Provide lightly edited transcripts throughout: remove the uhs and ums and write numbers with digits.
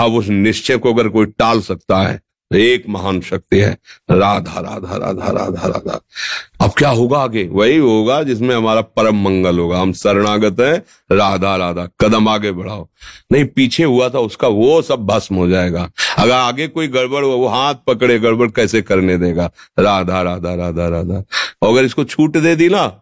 अब उस निश्चय को अगर कोई टाल सकता है तो एक महान शक्ति है, राधा राधा राधा राधा राधा। अब क्या होगा आगे? वही होगा जिसमें हमारा परम मंगल होगा। हम शरणागत हैं, राधा राधा, कदम आगे बढ़ाओ। नहीं, पीछे हुआ था उसका वो सब भस्म हो जाएगा। अगर आगे कोई गड़बड़ हुआ, वो हाथ पकड़े, गड़बड़ कैसे करने देगा? राधा राधा राधा राधा। और अगर इसको छूट दे दी ना,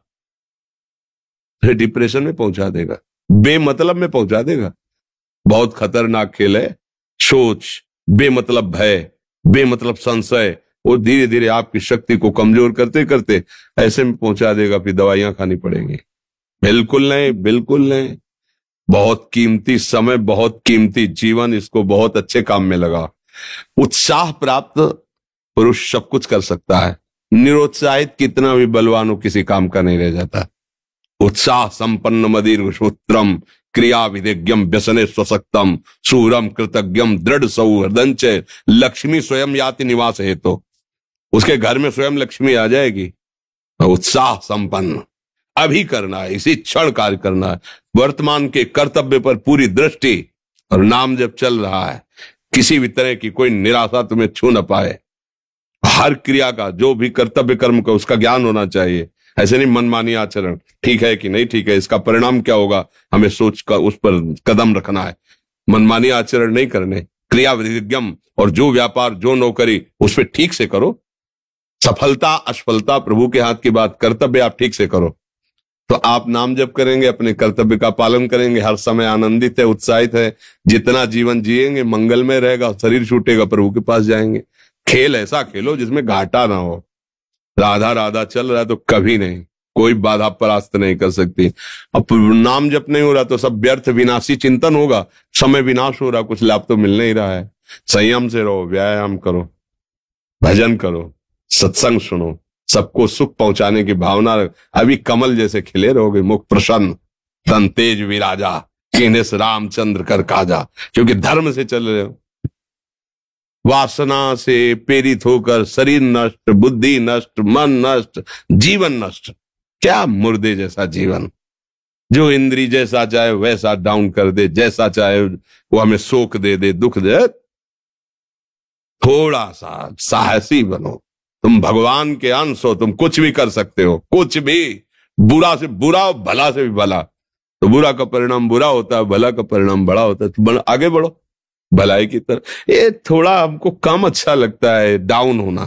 फिर डिप्रेशन में पहुंचा देगा, बेमतलब में पहुंचा देगा। बहुत खतरनाक खेल है सोच, बेमतलब भय, बेमतलब संशय, वो धीरे धीरे आपकी शक्ति को कमजोर करते करते ऐसे में पहुंचा देगा, फिर दवाइयां खानी पड़ेंगी। बिल्कुल नहीं, बिल्कुल नहीं। बहुत कीमती समय, बहुत कीमती जीवन, इसको बहुत अच्छे काम में लगा। उत्साह प्राप्त पुरुष सब कुछ कर सकता है। निरुत्साहित कितना भी बलवान हो, किसी काम का नहीं रह जाता। उत्साह संपन्न मदीर्घ सूत्रम क्रिया विधिज्ञम व्यसने स्वसक्तम सूरम कृतज्ञम दृढ़ सौहृदंच लक्ष्मी स्वयं याति निवास है। तो उसके घर में स्वयं लक्ष्मी आ जाएगी। उत्साह संपन्न अभी करना है, इसी क्षण कार्य करना है। वर्तमान के कर्तव्य पर पूरी दृष्टि, और नाम जब चल रहा है, किसी भी तरह की कोई निराशा तुम्हें छू न पाए। हर क्रिया का, जो भी कर्तव्य कर्म का, उसका ज्ञान होना चाहिए। ऐसे नहीं मनमानी आचरण, ठीक है कि नहीं ठीक है, इसका परिणाम क्या होगा, हमें सोच का उस पर कदम रखना है। मनमानी आचरण नहीं करने, क्रिया विधिज्ञम, और जो व्यापार जो नौकरी उस पर ठीक से करो। सफलता असफलता प्रभु के हाथ की बात, कर्तव्य आप ठीक से करो तो आप नाम जप करेंगे, अपने कर्तव्य का पालन करेंगे, हर समय आनंदित है, उत्साहित है। जितना जीवन जिएंगे मंगलमय रहेगा, शरीर छूटेगा, प्रभु के पास जाएंगे। खेल ऐसा खेलो जिसमें घाटा ना हो। राधा राधा चल रहा है तो कभी नहीं, कोई बाधा परास्त नहीं कर सकती। अब नाम जप नहीं हो रहा तो सब व्यर्थ विनाशी चिंतन होगा, समय विनाश हो रहा, कुछ लाभ तो मिल नहीं रहा है। संयम से रहो, व्यायाम करो, भजन करो, सत्संग सुनो, सबको सुख पहुंचाने की भावना रख। अभी कमल जैसे खिले रहोगे, मुख प्रसन्न, तन तेज विराजा, कीनेस रामचंद्र कर काजा, क्योंकि धर्म से चल रहे हो। वासना से प्रेरित होकर शरीर नष्ट, बुद्धि नष्ट, मन नष्ट, जीवन नष्ट। क्या मुर्दे जैसा जीवन, जो इंद्री जैसा चाहे वैसा डाउन कर दे, जैसा चाहे वो हमें शोक दे दे, दुख दे। थोड़ा सा साहसी बनो, तुम भगवान के अंश हो, तुम कुछ भी कर सकते हो, कुछ भी। बुरा से बुरा, भला से भी भला। तो बुरा का परिणाम बुरा होता है, भला का परिणाम बड़ा होता है। तो आगे बढ़ो भलाई की तरफ। ये थोड़ा हमको कम अच्छा लगता है डाउन होना।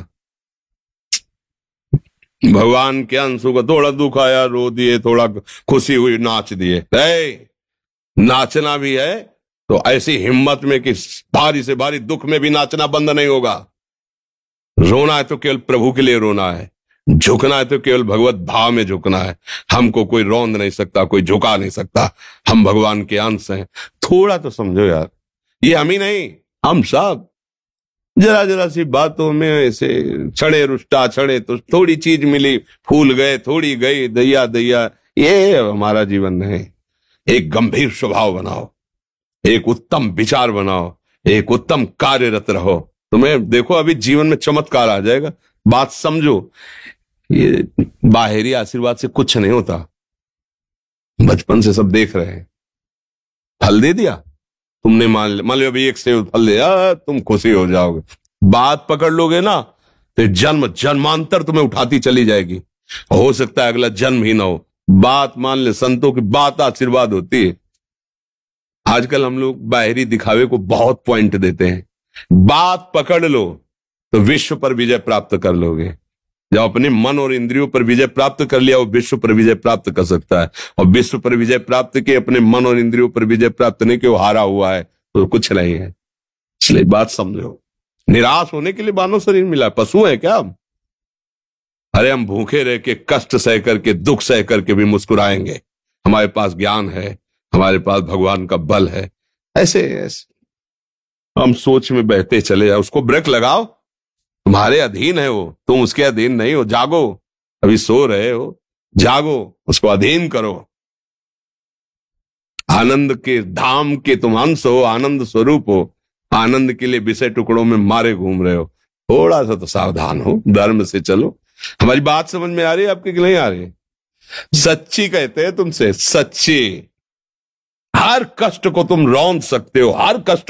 भगवान के अंश को थोड़ा दुख आया रो दिए, थोड़ा खुशी हुई नाच दिए। नाचना भी है तो ऐसी हिम्मत में कि भारी से भारी दुख में भी नाचना बंद नहीं होगा। रोना है तो केवल प्रभु के लिए रोना है, झुकना है तो केवल भगवत भाव में झुकना है। हमको कोई रौंद नहीं सकता, कोई झुका नहीं सकता। हम भगवान के अंश हैं। थोड़ा तो समझो यार, ये हम ही नहीं, हम सब जरा जरा सी बातों में ऐसे छड़े रुष्टा, छड़े तो थोड़ी चीज मिली, फूल गए, थोड़ी गई, दैया दैया। ये हमारा जीवन नहीं। एक गंभीर स्वभाव बनाओ, एक उत्तम विचार बनाओ, एक उत्तम कार्यरत रहो। तुम्हें देखो अभी जीवन में चमत्कार आ जाएगा। बात समझो, ये बाहरी आशीर्वाद से कुछ नहीं होता। बचपन से सब देख रहे हैं, फल दे दिया तुमने, मान लो अभी एक सेब फल दिया, तुम खुशी हो जाओगे। बात पकड़ लोगे ना तो जन्म जन्मांतर तुम्हें उठाती चली जाएगी। हो सकता है अगला जन्म ही ना हो। बात मान ले, संतों की बात आशीर्वाद होती है। आजकल हम लोग बाहरी दिखावे को बहुत पॉइंट देते हैं। बात पकड़ लो तो विश्व पर विजय प्राप्त कर लोगे। जब अपने मन और इंद्रियों पर विजय प्राप्त कर लिया, वो विश्व पर विजय प्राप्त कर सकता है। और विश्व पर विजय प्राप्त के अपने मन और इंद्रियों पर विजय प्राप्त नहीं कि वो हारा हुआ है तो कुछ नहीं है। इसलिए बात समझो, निराश होने के लिए मानव शरीर मिला, पशु है क्या हम? अरे हम भूखे रह के, कष्ट सह करके, दुख सह करके भी मुस्कुराएंगे। हमारे पास ज्ञान है, हमारे पास भगवान का बल है। ऐसे हम सोच में बहते चले जाओ, उसको ब्रेक लगाओ। तुम्हारे अधीन है वो, तुम उसके अधीन नहीं हो। जागो, अभी सो रहे हो, जागो, उसको अधीन करो। आनंद के धाम के तुम अंश हो, आनंद स्वरूप हो। आनंद के लिए विषय टुकड़ों में मारे घूम रहे हो। थोड़ा सा तो सावधान हो, धर्म से चलो। हमारी बात समझ में आ रही है आपकी कि नहीं आ रही? सच्ची कहते हैं तुमसे, सच्ची। हर कष्ट को तुम रौंद सकते हो, हर कष्ट